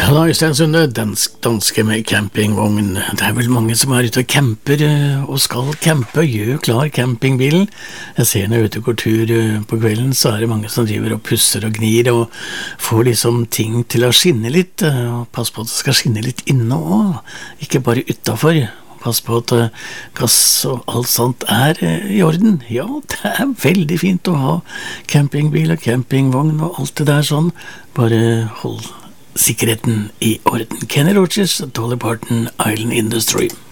Da, Øystein Sunde, danske med campingvogn. Det vel mange som ute og camper, og skal campe, og gjør klar campingbilen. Jeg ser når jeg er ute og går tur på kvelden, så det mange som driver og pusser og gnir, og får liksom ting til å skinne litt, og pass på at det skal skinne litt inne også, ikke bare utenfor. Pass på at gass og alt sånt i orden. Ja, det veldig fint å ha campingbil og campingvogn og alt det der sånn. Bare hold sikkerheten i orden. Kenny Rogers, Dolly Parton, Island Industry.